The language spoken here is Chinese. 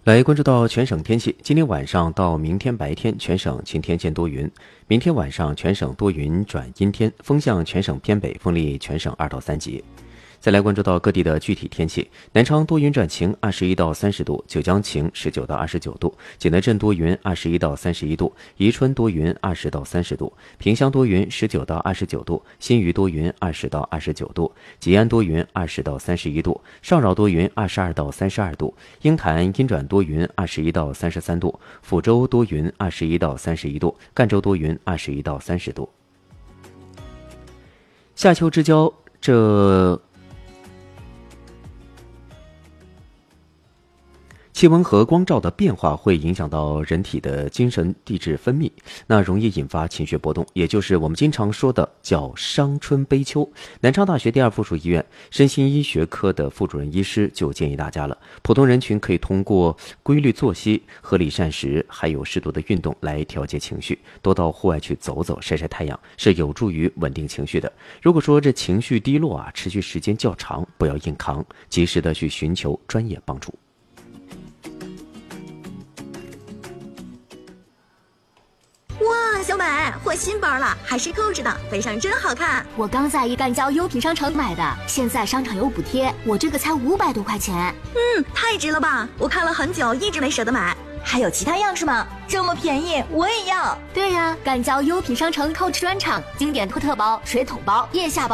来关注到全省天气，今天晚上到明天白天全省晴天见多云，明天晚上全省多云转阴天，风向全省偏北，风力全省2到3级。再来关注到各地的具体天气，南昌多云转晴21到30度，九江晴19到29度，景德镇多云21到31度，宜春多云20到30度，萍乡多云19到29度，新余多云20到29度，吉安多云20到31度，上饶多云22到32度，鹰潭阴转多云21到33度，抚州多云21到31度，赣州多云21到30度。夏秋之交，气温和光照的变化会影响到人体的精神递质分泌，那容易引发情绪波动，也就是我们经常说的叫伤春悲秋。南昌大学第二附属医院身心医学科的副主任医师就建议大家了，普通人群可以通过规律作息、合理膳食，还有适度的运动来调节情绪，多到户外去走走、晒晒太阳，是有助于稳定情绪的。如果说这情绪低落持续时间较长，不要硬扛，及时的去寻求专业帮助。 哇，小美换新包了，还是扣着的，背上真好看。 我刚在一赣交优品商城买的，现在商场有补贴，我这个才500多块钱。 太值了吧！我看了很久，一直没舍得买。 还有其他样式吗？这么便宜，我也要。 对呀，赣交优品商城Coach专场经典托特包、水桶包、腋下包。